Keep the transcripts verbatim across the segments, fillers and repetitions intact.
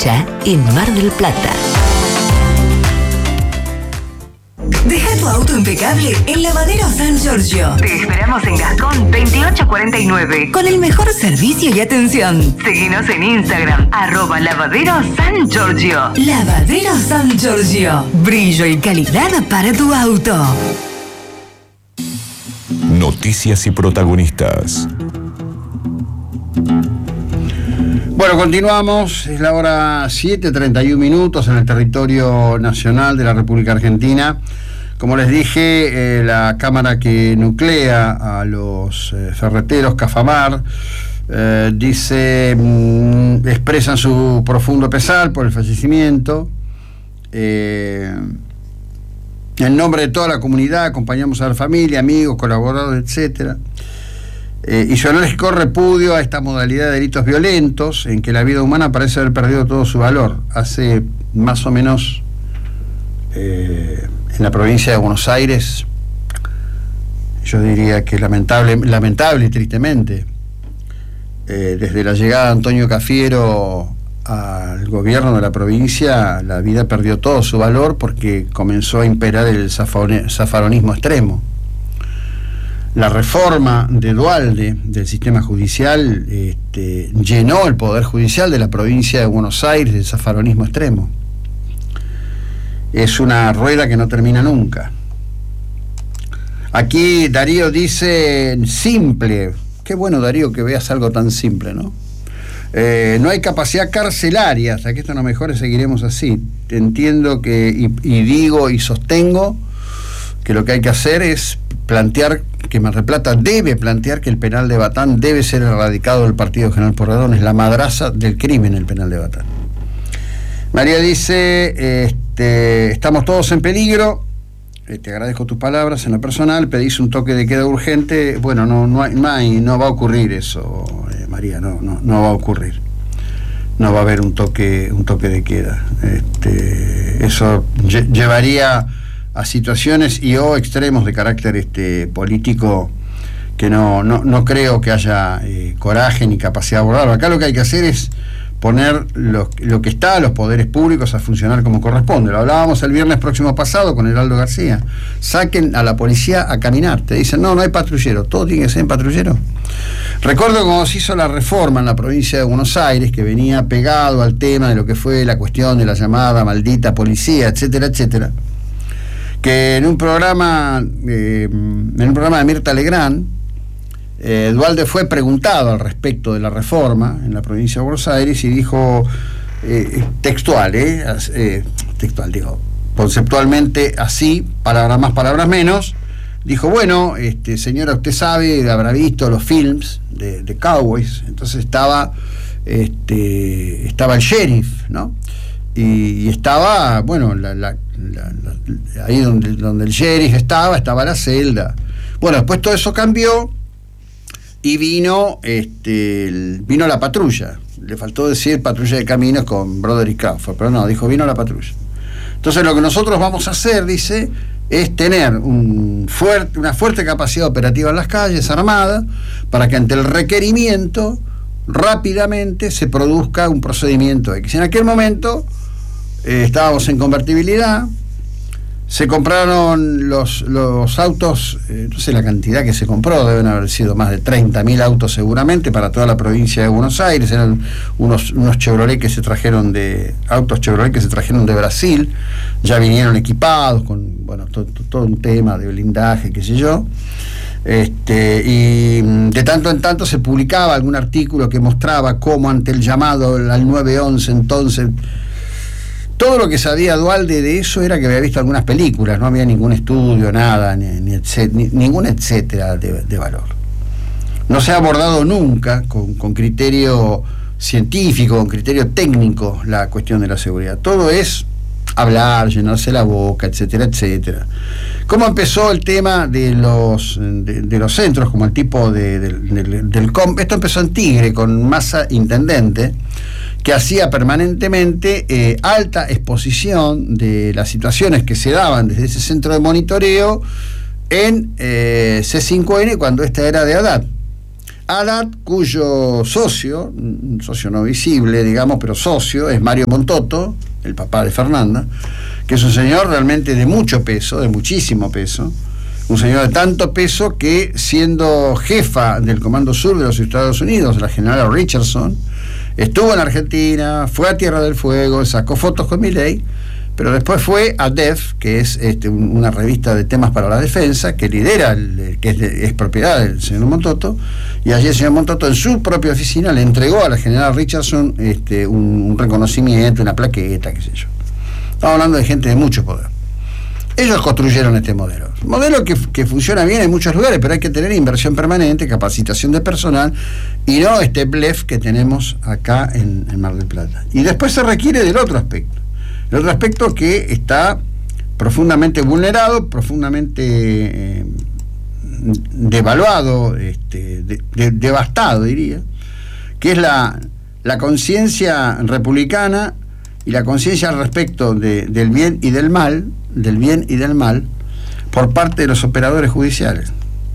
Villa en Mar del Plata. Deja tu auto impecable en Lavadero San Giorgio. Te esperamos en Gascón veintiocho cuarenta y nueve con el mejor servicio y atención. Seguinos en Instagram, arroba Lavadero San Giorgio. Lavadero San Giorgio. Brillo y calidad para tu auto. Noticias y protagonistas. Bueno, continuamos. Es la hora siete treinta y un minutos en el territorio nacional de la República Argentina. Como les dije, eh, la cámara que nuclea a los eh, ferreteros Cafamar eh, dice, mm, expresan su profundo pesar por el fallecimiento. Eh, en nombre de toda la comunidad acompañamos a la familia, amigos, colaboradores, etcétera. Eh, y su enérgico repudio a esta modalidad de delitos violentos en que la vida humana parece haber perdido todo su valor. Hace más o menos eh, en la provincia de Buenos Aires, yo diría que lamentable, lamentable y tristemente, eh, desde la llegada de Antonio Cafiero al gobierno de la provincia, la vida perdió todo su valor porque comenzó a imperar el zafaronismo extremo. La reforma de Duhalde del sistema judicial este, llenó el poder judicial de la provincia de Buenos Aires del zafaronismo extremo. Es una rueda que no termina nunca. Aquí Darío dice simple. Qué bueno, Darío, que veas algo tan simple, ¿no? Eh, no hay capacidad carcelaria. Hasta que esto no mejore seguiremos así. Entiendo que y, y digo y sostengo que lo que hay que hacer es plantear que Mar del Plata debe plantear que el penal de Batán debe ser erradicado del partido General Porredón. Es la madraza del crimen el penal de Batán. María dice, este, estamos todos en peligro. Eh, te agradezco tus palabras en lo personal. Pedís un toque de queda urgente. Bueno, no, no, hay, no, hay, no va a ocurrir eso, eh, María, no, no, no va a ocurrir. No va a haber un toque, un toque de queda. Este, eso lle- llevaría a situaciones y o extremos de carácter este, político que no, no, no creo que haya eh, coraje ni capacidad de abordarlo. Acá lo que hay que hacer es poner lo, lo que está a los poderes públicos a funcionar como corresponde. Lo hablábamos el viernes próximo pasado con Heraldo García. Saquen a la policía a caminar. Te dicen, no, no hay patrullero. Todo tiene que ser en patrullero. Recuerdo cuando se hizo la reforma en la provincia de Buenos Aires, que venía pegado al tema de lo que fue la cuestión de la llamada maldita policía, etcétera, etcétera. Que en un programa eh, en un programa de Mirta Legrand, eh, Duhalde fue preguntado al respecto de la reforma en la provincia de Buenos Aires y dijo eh, textual, eh, eh, textual, digo, conceptualmente así, palabras más, palabras menos, dijo, bueno, este, señora, usted sabe, habrá visto los films de, de Cowboys, entonces estaba este, estaba el sheriff, ¿no? Y, y estaba, bueno, la, la, la, la, ahí donde, donde el sheriff estaba, estaba la celda. Bueno, después todo eso cambió y vino este el, vino la patrulla. Le faltó decir patrulla de caminos con Broderick Crawford, pero no, dijo vino la patrulla. Entonces lo que nosotros vamos a hacer, dice, es tener un fuerte, una fuerte capacidad operativa en las calles, armada, para que ante el requerimiento rápidamente se produzca un procedimiento X. En aquel momento eh, estábamos en convertibilidad, se compraron los, los autos, eh, no sé la cantidad que se compró, deben haber sido más de treinta mil autos seguramente para toda la provincia de Buenos Aires. Eran unos, unos Chevrolet que se trajeron de, autos Chevrolet que se trajeron de Brasil, ya vinieron equipados con, bueno, todo, todo un tema de blindaje, qué sé yo. Este, y de tanto en tanto se publicaba algún artículo que mostraba cómo ante el llamado al nueve once entonces, todo lo que sabía Duhalde de eso era que había visto algunas películas, no había ningún estudio, nada, ni, ni, etcétera, ni ningún etcétera de, de valor. No se ha abordado nunca con, con criterio científico, con criterio técnico la cuestión de la seguridad. Todo es hablar, llenarse la boca, etcétera, etcétera. ¿Cómo empezó el tema de los de, de los centros, como el tipo de, de, de, del, del com? Esto empezó en Tigre, con Massa intendente, que hacía permanentemente eh, alta exposición de las situaciones que se daban desde ese centro de monitoreo en eh, C cinco N cuando esta era de Haddad. Haddad, cuyo socio, un socio no visible, digamos, pero socio, es Mario Montoto, el papá de Fernanda, que es un señor realmente de mucho peso, de muchísimo peso, un señor de tanto peso que, siendo jefa del Comando Sur de los Estados Unidos, la general Richardson, estuvo en Argentina, fue a Tierra del Fuego, sacó fotos con Milei, pero después fue a D E F, que es este, una revista de temas para la defensa, que lidera, el, que es, de, es propiedad del señor Montoto, y allí el señor Montoto en su propia oficina le entregó a la general Richardson este, un, un reconocimiento, una plaqueta, qué sé yo. Estamos hablando de gente de mucho poder. Ellos construyeron este modelo. Modelo que, que funciona bien en muchos lugares, pero hay que tener inversión permanente, capacitación de personal, y no este blef que tenemos acá en, en Mar del Plata. Y después se requiere del otro aspecto. El otro aspecto que está profundamente vulnerado, profundamente eh, devaluado, este, de, de, devastado, diría, que es la, la conciencia republicana y la conciencia al respecto de, del bien y del mal, del bien y del mal, por parte de los operadores judiciales.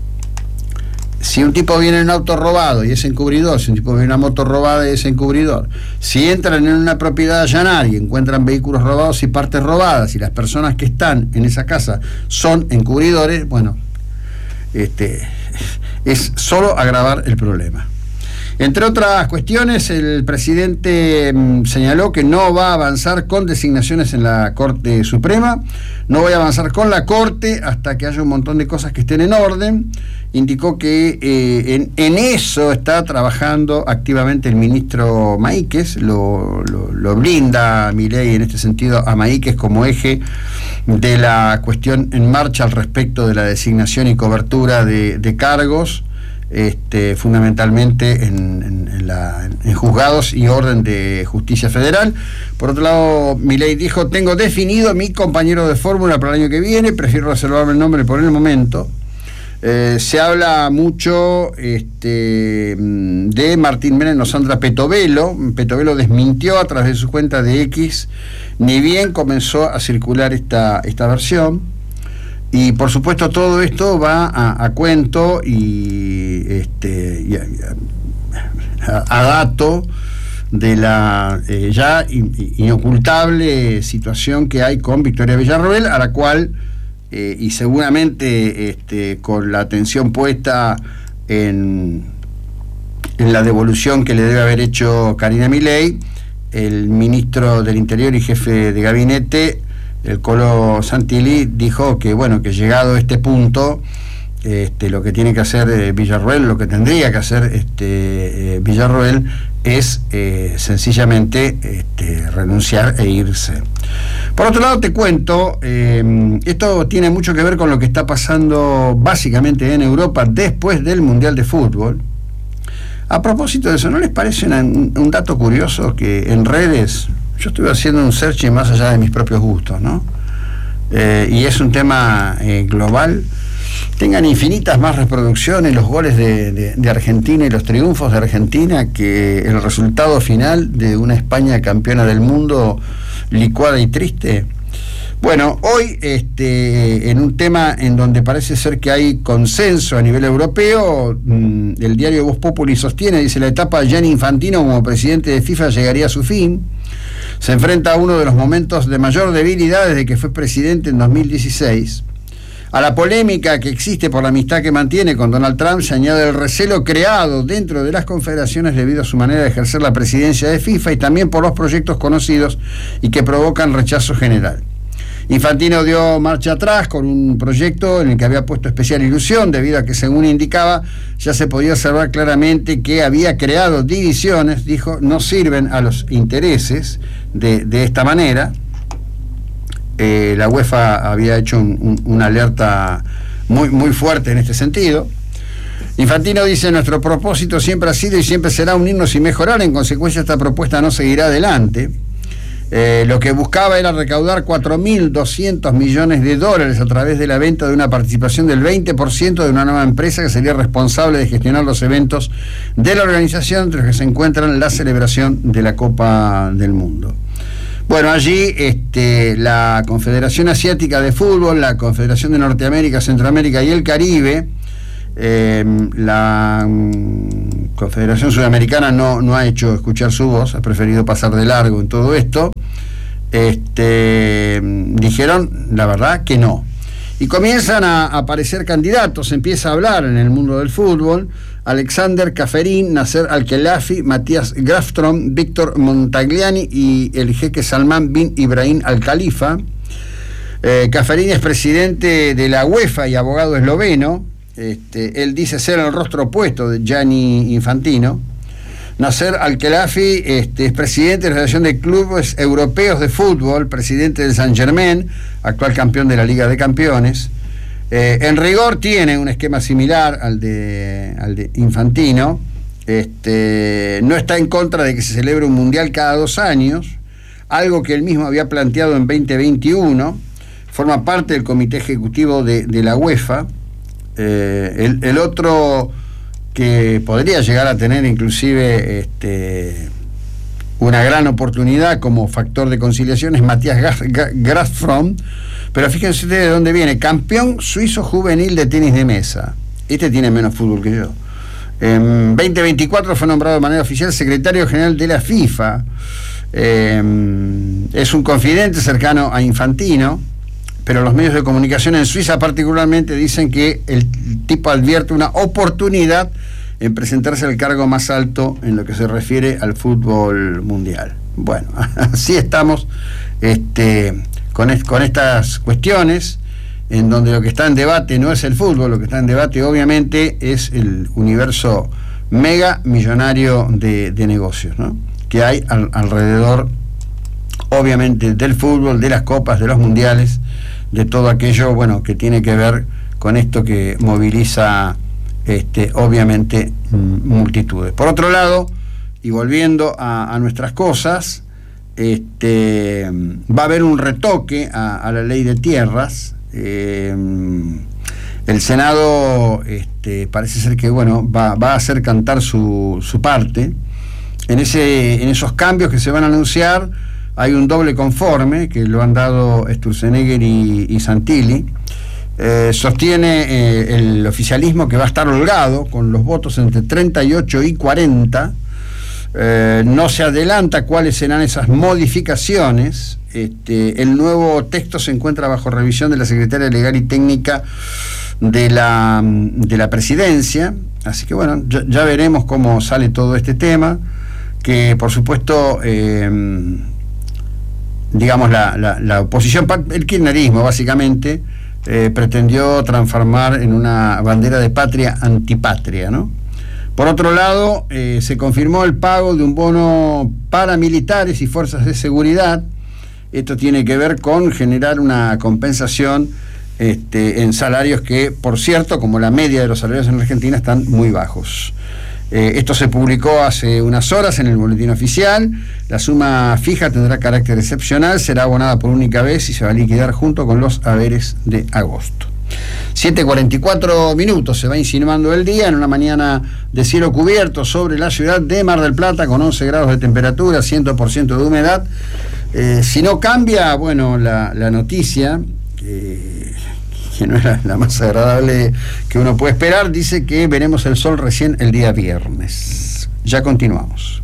Si un tipo viene en un auto robado y es encubridor, si un tipo viene en una moto robada y es encubridor, si entran en una propiedad allanar y encuentran vehículos robados y partes robadas y las personas que están en esa casa son encubridores, bueno, este, es solo agravar el problema. Entre otras cuestiones, el presidente mmm, señaló que no va a avanzar con designaciones en la Corte Suprema, no voy a avanzar con la Corte hasta que haya un montón de cosas que estén en orden. Indicó que eh, en, en eso está trabajando activamente el ministro Maíquez, lo, lo, lo blinda Milei en este sentido a Maíquez como eje de la cuestión en marcha al respecto de la designación y cobertura de, de cargos, Este, fundamentalmente en, en, en, la, en juzgados y orden de justicia federal. Por otro lado, Milei dijo: tengo definido mi compañero de fórmula para el año que viene, prefiero reservarme el nombre por el momento. Eh, se habla mucho este, de Martín Menem o Sandra Petovelo. Petovelo desmintió a través de su cuenta de X, ni bien comenzó a circular esta, esta versión. Y por supuesto todo esto va a, a cuento y, este, y a, a, a dato de la eh, ya inocultable situación que hay con Victoria Villarroel, a la cual, eh, y seguramente este, con la atención puesta en, en la devolución que le debe haber hecho Karina Milei, el ministro del Interior y jefe de gabinete, el Colo Santilli, dijo que bueno, que llegado a este punto, este, lo que tiene que hacer eh, Villarroel, lo que tendría que hacer este, eh, Villarroel es eh, sencillamente este, renunciar e irse. Por otro lado, te cuento, eh, esto tiene mucho que ver con lo que está pasando básicamente en Europa después del Mundial de Fútbol. A propósito de eso, ¿no les parece una, un dato curioso que en redes... Yo estuve haciendo un searching más allá de mis propios gustos, ¿no? Eh, y es un tema eh, global. Tengan infinitas más reproducciones los goles de, de, de Argentina y los triunfos de Argentina que el resultado final de una España campeona del mundo licuada y triste. Bueno, hoy este, en un tema en donde parece ser que hay consenso a nivel europeo, mmm, el diario Voz Populi sostiene, dice: la etapa de Gianni Infantino como presidente de FIFA llegaría a su fin. Se enfrenta a uno de los momentos de mayor debilidad desde que fue presidente en dos mil dieciséis. A la polémica que existe por la amistad que mantiene con Donald Trump se añade el recelo creado dentro de las confederaciones debido a su manera de ejercer la presidencia de FIFA y también por los proyectos conocidos y que provocan rechazo general. Infantino dio marcha atrás con un proyecto en el que había puesto especial ilusión debido a que, según indicaba, ya se podía observar claramente que había creado divisiones. Dijo: no sirven a los intereses de, de esta manera. Eh, la UEFA había hecho un, un, una alerta muy, muy fuerte en este sentido. Infantino dice: nuestro propósito siempre ha sido y siempre será unirnos y mejorar, en consecuencia esta propuesta no seguirá adelante. Eh, lo que buscaba era recaudar cuatro mil doscientos millones de dólares a través de la venta de una participación del veinte por ciento de una nueva empresa que sería responsable de gestionar los eventos de la organización, entre los que se encuentran la celebración de la Copa del Mundo. Bueno, allí este, la Confederación Asiática de Fútbol, la Confederación de Norteamérica, Centroamérica y el Caribe, eh, la Confederación Sudamericana no, no ha hecho escuchar su voz, ha preferido pasar de largo en todo esto. Este, dijeron, la verdad, que no. Y comienzan a aparecer candidatos, se empieza a hablar en el mundo del fútbol. Alexander Caferín, Nasser Al-Khelaifi, Matías Grafström, Víctor Montagliani y el jeque Salman bin Ibrahim Al Khalifa. Eh, Caferín es presidente de la UEFA y abogado esloveno. Este, él dice ser el rostro opuesto de Gianni Infantino. Nasser Al-Khelaifi este, es presidente de la Asociación de Clubes Europeos de Fútbol, presidente del Saint-Germain, actual campeón de la Liga de Campeones. Eh, en rigor tiene un esquema similar al de, al de Infantino. Este, no está en contra de que se celebre un mundial cada dos años, algo que él mismo había planteado en veinte veintiuno. Forma parte del comité ejecutivo de, de la UEFA. Eh, el, el otro que podría llegar a tener inclusive este, una gran oportunidad como factor de conciliación es Matías Grafström, pero fíjense ustedes de dónde viene: campeón suizo juvenil de tenis de mesa. Este tiene menos fútbol que yo. En veinte veinticuatro fue nombrado de manera oficial secretario general de la FIFA. Eh, es un confidente cercano a Infantino, pero los medios de comunicación en Suiza particularmente dicen que el tipo advierte una oportunidad en presentarse al cargo más alto en lo que se refiere al fútbol mundial. Bueno, así estamos este, con, est- con estas cuestiones, en donde lo que está en debate no es el fútbol, lo que está en debate obviamente es el universo mega millonario de, de negocios, ¿no?, que hay al- alrededor, obviamente, del fútbol, de las copas, de los mundiales, de todo aquello, bueno, que tiene que ver con esto que moviliza, este, obviamente, multitudes. Por otro lado, y volviendo a, a nuestras cosas, este, va a haber un retoque a, a la ley de tierras. Eh, el Senado este, parece ser que, bueno, va, va a hacer cantar su, su parte. En, ese, en esos cambios que se van a anunciar hay un doble conforme que lo han dado Sturzenegger y, y Santilli. Eh, sostiene eh, el oficialismo que va a estar holgado con los votos entre treinta y ocho y cuarenta. Eh, no se adelanta cuáles serán esas modificaciones. Este, el nuevo texto se encuentra bajo revisión de la Secretaría Legal y Técnica de la, de la Presidencia. Así que bueno, ya, ya veremos cómo sale todo este tema, que por supuesto... Eh, digamos, la, la, la oposición, el kirchnerismo básicamente, eh, pretendió transformar en una bandera de patria antipatria, ¿no? Por otro lado, eh, se confirmó el pago de un bono para militares y fuerzas de seguridad. Esto tiene que ver con generar una compensación este, en salarios que, por cierto, como la media de los salarios en Argentina, están muy bajos. Eh, esto se publicó hace unas horas en el boletín oficial. La suma fija tendrá carácter excepcional, será abonada por única vez y se va a liquidar junto con los haberes de agosto. siete cuarenta y cuatro minutos, se va insinuando el día en una mañana de cielo cubierto sobre la ciudad de Mar del Plata, con once grados de temperatura, cien por ciento de humedad. Eh, si no cambia, bueno, la, la noticia, eh, que no era la más agradable que uno puede esperar, dice que veremos el sol recién el día viernes. Ya continuamos.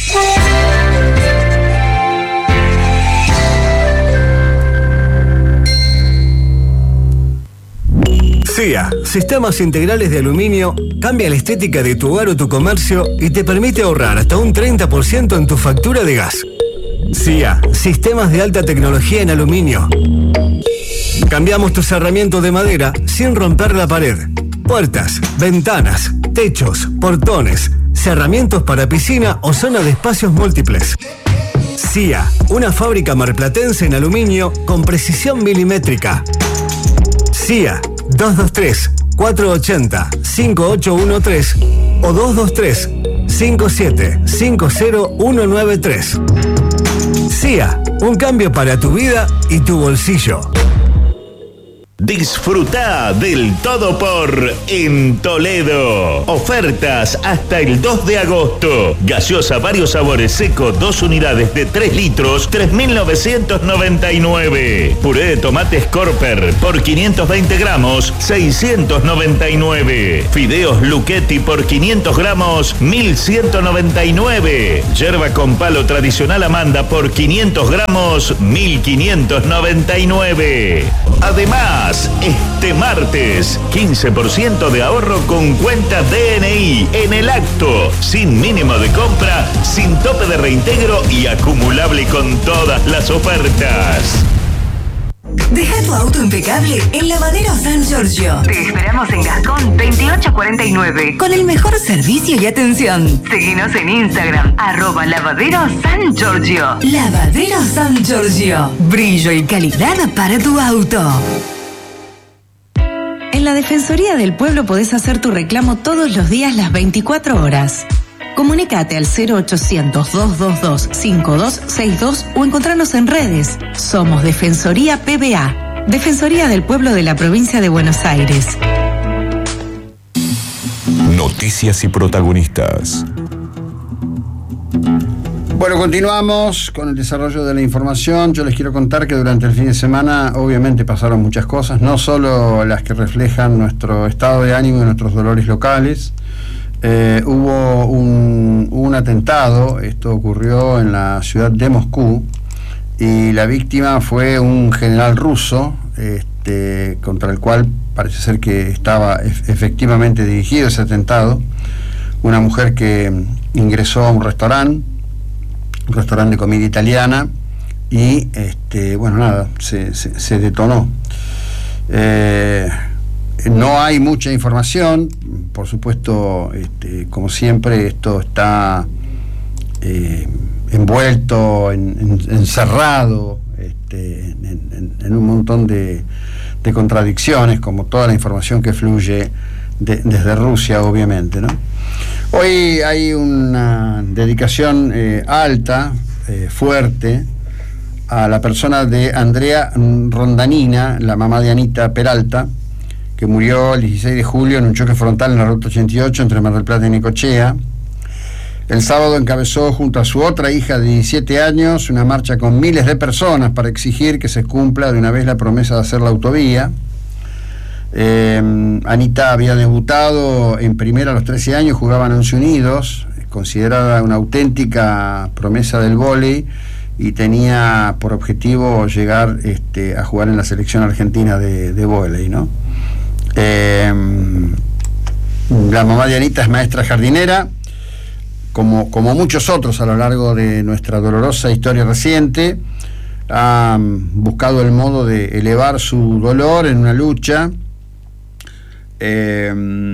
C I A, Sistemas Integrales de Aluminio, cambia la estética de tu hogar o tu comercio y te permite ahorrar hasta un treinta por ciento en tu factura de gas. C I A, Sistemas de Alta Tecnología en Aluminio. Cambiamos tu cerramiento de madera sin romper la pared. Puertas, ventanas, techos, portones, cerramientos para piscina o zona de espacios múltiples. C I A, una fábrica marplatense en aluminio con precisión milimétrica. C I A, dos dos tres, cuatro ocho cero, cinco ocho uno tres o dos dos tres, cinco siete cinco cero uno nueve tres. C I A, un cambio para tu vida y tu bolsillo. Disfruta del todo por en Toledo. Ofertas hasta el dos de agosto. Gaseosa varios sabores seco, dos unidades de tres litros, tres mil novecientos noventa y nueve. Puré de tomate Scorper por quinientos veinte gramos, seiscientos noventa y nueve. Fideos Lucchetti por quinientos gramos, mil ciento noventa y nueve. Yerba con palo tradicional Amanda por quinientos gramos, mil quinientos noventa y nueve. Además, este martes, quince por ciento de ahorro con cuenta D N I en el acto, sin mínimo de compra, sin tope de reintegro y acumulable con todas las ofertas. Deja tu auto impecable en Lavadero San Giorgio. Te esperamos en Gascón veintiocho cuarenta y nueve con el mejor servicio y atención. Seguinos en Instagram, arroba Lavadero San Giorgio. Lavadero San Giorgio. Brillo y calidad para tu auto. En la Defensoría del Pueblo podés hacer tu reclamo todos los días las veinticuatro horas. Comunicate al cero ochocientos, dos dos dos, cinco dos seis dos o encontranos en redes. Somos Defensoría P B A, Defensoría del Pueblo de la Provincia de Buenos Aires. Noticias y protagonistas. Bueno, continuamos con el desarrollo de la información. Yo les quiero contar que durante el fin de semana obviamente pasaron muchas cosas, no solo las que reflejan nuestro estado de ánimo y nuestros dolores locales. Eh, hubo un, un atentado, esto ocurrió en la ciudad de Moscú, y la víctima fue un general ruso, este, contra el cual parece ser que estaba efectivamente dirigido ese atentado. Una mujer que ingresó a un restaurante, un restaurante de comida italiana, y este, bueno, nada, se, se, se detonó. Eh, no hay mucha información, por supuesto, este, como siempre, esto está eh, envuelto, en, en, encerrado este, en, en, en un montón de, de contradicciones, como toda la información que fluye de, desde Rusia, obviamente, ¿no? Hoy hay una dedicación eh, alta, eh, fuerte, a la persona de Andrea Rondanina, la mamá de Anita Peralta, que murió el dieciséis de julio en un choque frontal en la ruta ochenta y ocho entre Mar del Plata y Necochea. El sábado encabezó junto a su otra hija de diecisiete años una marcha con miles de personas para exigir que se cumpla de una vez la promesa de hacer la autovía. Eh, Anita había debutado en primera a los trece años, jugaba en Once Unidos, considerada una auténtica promesa del vóley, y tenía por objetivo llegar este, a jugar en la selección argentina de, de vóley, ¿no? Eh, la mamá de Anita es maestra jardinera, como, como muchos otros a lo largo de nuestra dolorosa historia reciente. Ha buscado el modo de elevar su dolor en una lucha. Eh,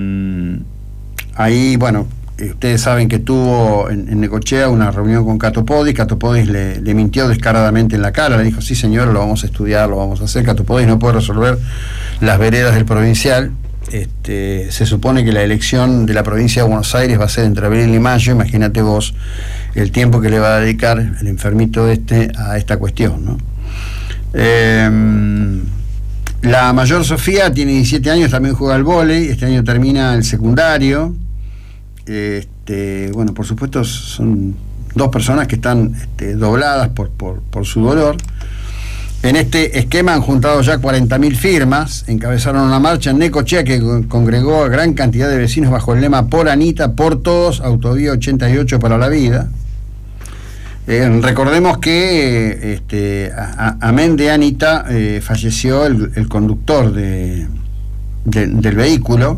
ahí, bueno, ustedes saben que tuvo en, en Necochea una reunión con Cato Podis. Cato Podis le, le mintió descaradamente en la cara, le dijo: sí señor, lo vamos a estudiar, lo vamos a hacer. Cato Podis no puede resolver las veredas del provincial. Este, se supone que la elección de la provincia de Buenos Aires va a ser entre abril y mayo. Imagínate vos el tiempo que le va a dedicar el enfermito este a esta cuestión, ¿no? Eh, La mayor Sofía tiene diecisiete años, también juega al vóley, este año termina el secundario. Este, bueno, por supuesto son dos personas que están este, dobladas por, por, por su dolor. En este esquema han juntado ya cuarenta mil firmas, encabezaron una marcha en Necochea que congregó a gran cantidad de vecinos bajo el lema Por Anita, por todos, autovía ochenta y ocho para la vida. Eh, recordemos que este, a, a, amén de Anita eh, falleció el, el conductor de, de, del vehículo.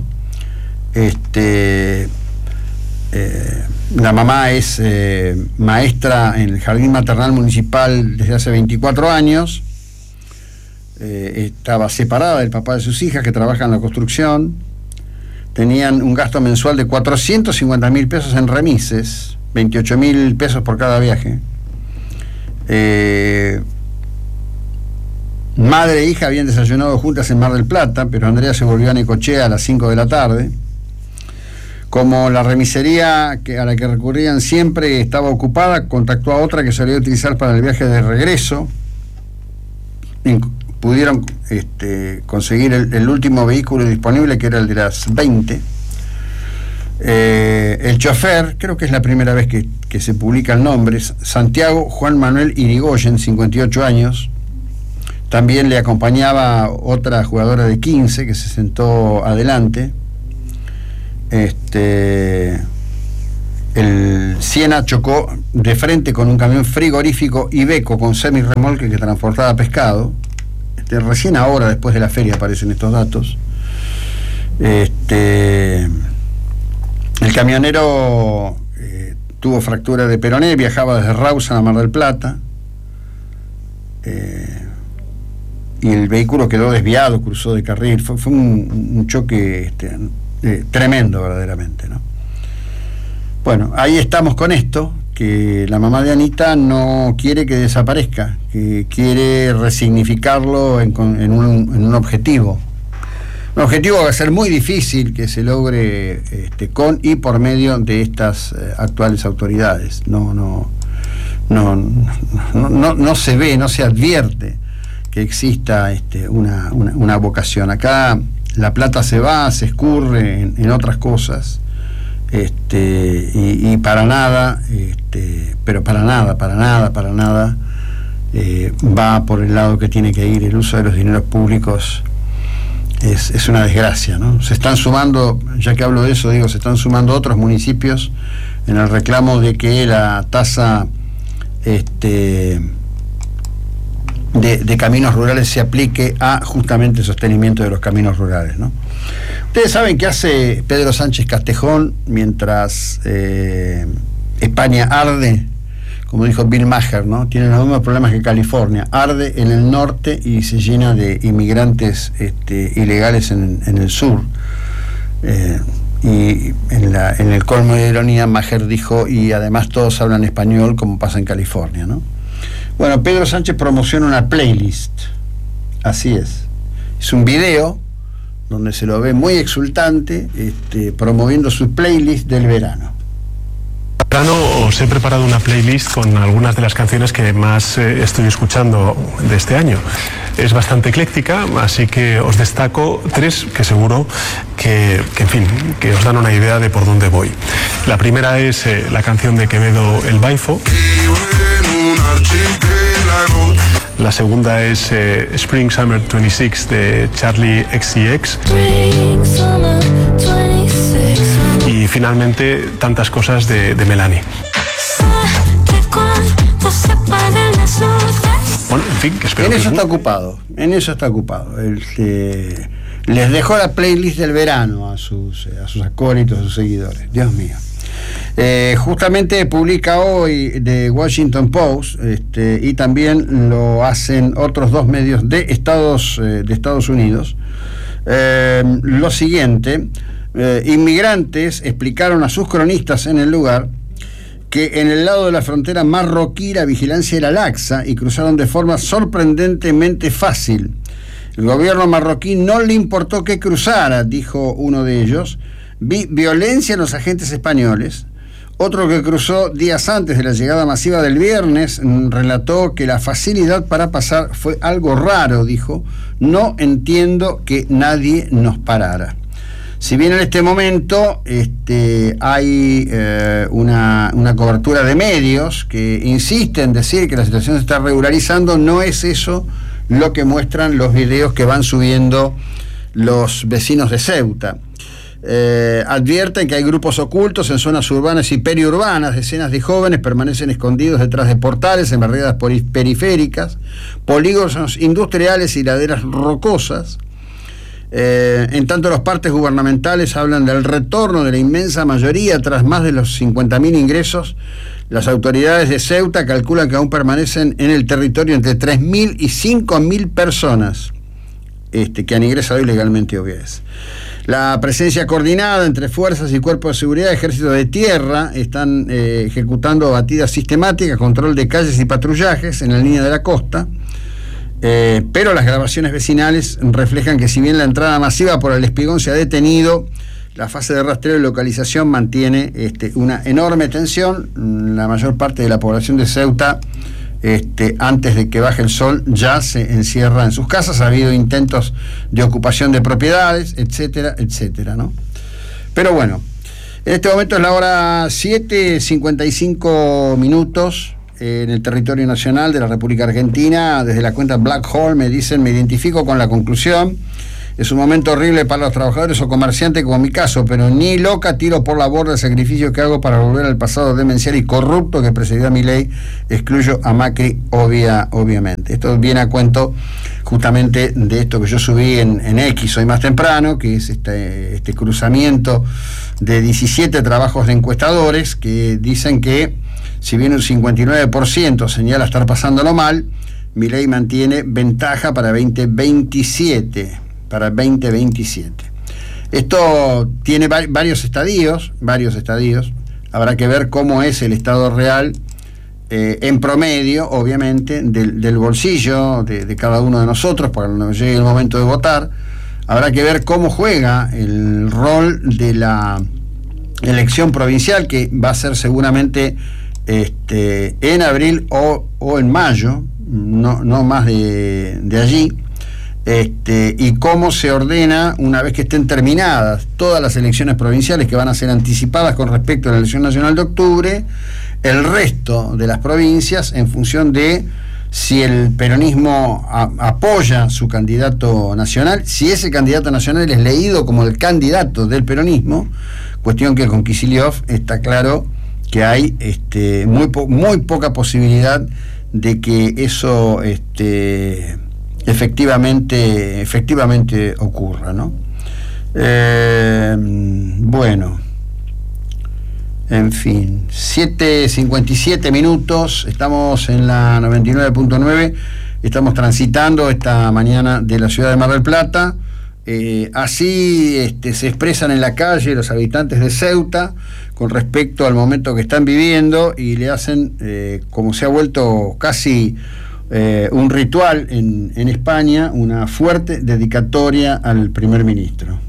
Este, eh, la mamá es eh, maestra en el Jardín Maternal Municipal desde hace veinticuatro años. Eh, estaba separada del papá de sus hijas, que trabaja en la construcción. Tenían un gasto mensual de cuatrocientos cincuenta mil pesos en remises, veintiocho mil pesos por cada viaje. Eh, madre e hija habían desayunado juntas en Mar del Plata, pero Andrea se volvió a Necochea a las cinco de la tarde. Como la remisería que, a la que recurrían siempre estaba ocupada, contactó a otra que solía utilizar para el viaje de regreso. pudieron este, conseguir el, el último vehículo disponible, que era el de las veinte. Eh, el chofer, creo que es la primera vez que, que se publica el nombre, es Santiago Juan Manuel Irigoyen, cincuenta y ocho años. También le acompañaba otra jugadora de quince que se sentó adelante. Este, el Siena chocó de frente con un camión frigorífico Iveco con semirremolque que transportaba pescado. Este, recién ahora, después de la feria, aparecen estos datos. Este, el camionero eh, tuvo fractura de peroné, viajaba desde Rawson a Mar del Plata. Eh, y el vehículo quedó desviado, cruzó de carril. Fue, fue un, un choque este, eh, tremendo, verdaderamente, ¿no? Bueno, ahí estamos con esto, que la mamá de Anita no quiere que desaparezca, que quiere resignificarlo en, en, un, en un objetivo. Un objetivo que va a ser muy difícil que se logre este, con y por medio de estas eh, actuales autoridades. No, no, no, no, no, no se ve, no se advierte que exista este, una, una, una vocación. Acá la plata se va, se escurre en, en otras cosas. Este, y, y para nada, este, pero para nada, para nada, para nada eh, va por el lado que tiene que ir. El uso de los dineros públicos es, es una desgracia, ¿no? Se están sumando, ya que hablo de eso, digo, se están sumando otros municipios en el reclamo de que la tasa este, de, de caminos rurales se aplique a justamente el sostenimiento de los caminos rurales, ¿no? Ustedes saben qué hace Pedro Sánchez Castejón mientras eh, España arde, como dijo Bill Maher, ¿no? Tiene los mismos problemas que California, arde en el norte y se llena de inmigrantes este, ilegales en, en el sur. Eh, y en, la, en el colmo de ironía, Maher dijo, y además todos hablan español como pasa en California, ¿no? Bueno, Pedro Sánchez promociona una playlist, así es, es un video donde se lo ve muy exultante, este, promoviendo su playlist del verano. Os he preparado una playlist con algunas de las canciones que más eh, estoy escuchando de este año. Es bastante ecléctica, así que os destaco tres que seguro que, que en fin, que os dan una idea de por dónde voy. La primera es eh, la canción de Quevedo, El Baifo. La segunda es eh, Spring Summer veintiséis de Charlie X C X. Y finalmente Tantas cosas de, de Melanie. Bueno, en fin, que espero en que eso es... está ocupado, en eso está ocupado. El, eh, les dejó la playlist del verano a sus, a sus acólitos, a sus seguidores. Dios mío. Eh, justamente publica hoy The Washington Post, este, y también lo hacen otros dos medios de Estados, eh, de Estados Unidos. Eh, lo siguiente, eh, inmigrantes explicaron a sus cronistas en el lugar que en el lado de la frontera marroquí la vigilancia era laxa y cruzaron de forma sorprendentemente fácil. El gobierno marroquí no le importó que cruzara, dijo uno de ellos. Vi violencia en los agentes españoles. Otro que cruzó días antes de la llegada masiva del viernes relató que la facilidad para pasar fue algo raro, dijo. No entiendo que nadie nos parara. Si bien en este momento este, hay eh, una, una cobertura de medios que insisten en decir que la situación se está regularizando, no es eso lo que muestran los videos que van subiendo los vecinos de Ceuta. Eh, advierten que hay grupos ocultos en zonas urbanas y periurbanas. Decenas de jóvenes permanecen escondidos detrás de portales en barriadas periféricas, polígonos industriales y laderas rocosas. Eh, en tanto, los partes gubernamentales hablan del retorno de la inmensa mayoría tras más de los cincuenta mil ingresos. Las autoridades de Ceuta calculan que aún permanecen en el territorio entre tres mil y cinco mil personas este, que han ingresado ilegalmente, obvio es. La presencia coordinada entre fuerzas y cuerpos de seguridad, ejército de tierra, están eh, ejecutando batidas sistemáticas, control de calles y patrullajes en la línea de la costa. Eh, pero las grabaciones vecinales reflejan que si bien la entrada masiva por el Espigón se ha detenido, la fase de rastreo y localización mantiene este, una enorme tensión. La mayor parte de la población de Ceuta este, antes de que baje el sol, ya se encierra en sus casas. Ha habido intentos de ocupación de propiedades, etcétera, etcétera, ¿no? Pero bueno, en este momento es la hora siete cincuenta y cinco minutos en el territorio nacional de la República Argentina. Desde la cuenta Black Hole me dicen: me identifico con la conclusión. Es un momento horrible para los trabajadores o comerciantes como mi caso, pero ni loca tiro por la borda el sacrificio que hago para volver al pasado demencial y corrupto que precedió a mi ley. Excluyo a Macri, obvia, obviamente. Esto viene a cuento justamente de esto que yo subí en, en X hoy más temprano, que es este, este cruzamiento de diecisiete trabajos de encuestadores que dicen que, si bien un cincuenta y nueve por ciento señala estar pasándolo mal, Milei mantiene ventaja para veinte veintisiete. Para veinte veintisiete. Esto tiene va- varios estadios, varios estadios. Habrá que ver cómo es el estado real, eh, en promedio, obviamente, del, del bolsillo de, de cada uno de nosotros, cuando llegue el momento de votar. Habrá que ver cómo juega el rol de la elección provincial, que va a ser seguramente este, en abril o, o en mayo, no, no más de, de allí. Este, y cómo se ordena, una vez que estén terminadas todas las elecciones provinciales, que van a ser anticipadas con respecto a la elección nacional de octubre, el resto de las provincias, en función de si el peronismo a, apoya su candidato nacional, si ese candidato nacional es leído como el candidato del peronismo, cuestión que con Kicillof está claro que hay este, muy, po, muy poca posibilidad de que eso este, efectivamente efectivamente ocurra, ¿no? Eh, bueno, en fin, siete cincuenta y siete minutos, estamos en la noventa y nueve punto nueve, estamos transitando esta mañana de la ciudad de Mar del Plata. Eh, así este, se expresan en la calle los habitantes de Ceuta con respecto al momento que están viviendo, y le hacen, eh, como se ha vuelto casi Eh, un ritual en, en España, una fuerte dedicatoria al primer ministro.